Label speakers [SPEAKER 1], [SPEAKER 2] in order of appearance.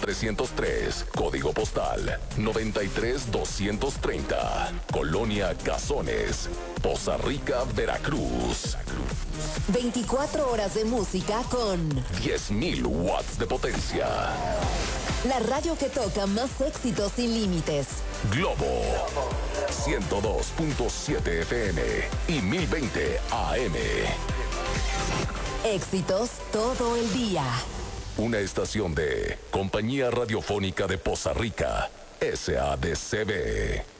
[SPEAKER 1] 303, código postal 93230, Colonia Cazones, Poza Rica, Veracruz.
[SPEAKER 2] 24 horas de música con
[SPEAKER 1] 10.000 watts de potencia.
[SPEAKER 2] La radio que toca más éxitos sin límites.
[SPEAKER 1] Globo 102.7 FM y 1020 AM.
[SPEAKER 2] Éxitos todo el día.
[SPEAKER 1] Una estación de Compañía Radiofónica de Poza Rica, SADCB.